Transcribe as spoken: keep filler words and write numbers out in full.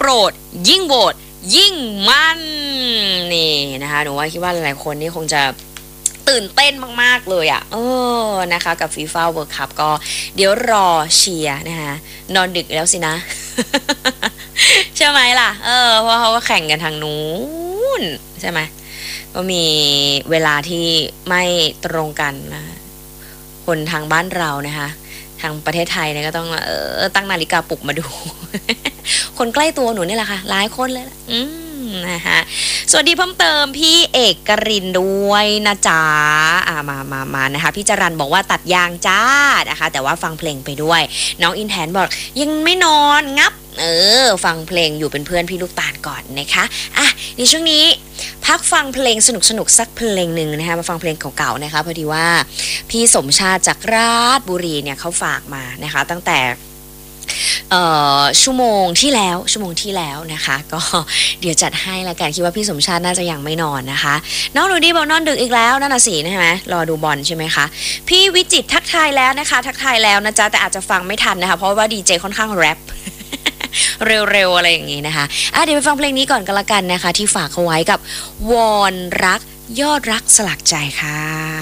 รดยิ่งโหวตยิ่งมันนี่นะคะหนูว่าคิดว่าหลายๆคนนี่คงจะตื่นเต้นมากๆเลยอ่ะเออนะคะกับ FIFA World Cup ก็เดี๋ยวรอเชียร์นะคะนอนดึกแล้วสินะ ใช่ไหมล่ะเออเพราะเขาก็แข่งกันทางนู้นใช่ไหมก็มีเวลาที่ไม่ตรงกันนะคนทางบ้านเรานะคะทางประเทศไทยเนี่ยก็ต้องเออตั้งนาฬิกาปลุกมาดู คนใกล้ตัวหนูนี่แหละค่ะหลายคนเลยอืมนะคะสวัสดีเพิ่มเติมพี่เอกกรินด้วยนะจ๊ะอ่ามามามานะคะพี่จรันบอกว่าตัดยางจ้านะคะแต่ว่าฟังเพลงไปด้วยน้องอินแทนบอกยังไม่นอนงับเออฟังเพลงอยู่เป็นเพื่อนพี่ลูกตาลก่อนนะคะอ่ะในช่วงนี้พักฟังเพลงสนุกสนุกสักเพลงหนึ่งนะคะมาฟังเพลงเก่าๆนะคะพอดีว่าพี่สมชาติจากราชบุรีเนี่ยเขาฝากมานะคะตั้งแต่ชั่วโมงที่แล้วชั่วโมงที่แล้วนะคะก็เดี๋ยวจัดให้ละกันคิดว่าพี่สมชาติน่าจะยังไม่นอนนะคะน้องหนูดีบอกนอนดึกอีกแล้วนั่นน่ะสิใช่ไหมรอดูบอลใช่ไหมคะพี่วิจิตทักทายแล้วนะคะทักทายแล้วนะจ๊ะแต่อาจจะฟังไม่ทันนะคะเพราะว่าดีเจค่อนข้างแรป เร็วๆอะไรอย่างงี้นะคะอ่ะเดี๋ยวไปฟังเพลงนี้ก่อนกันละกันนะคะที่ฝากเอาไว้กับวอนรักยอดรักสลักใจค่ะ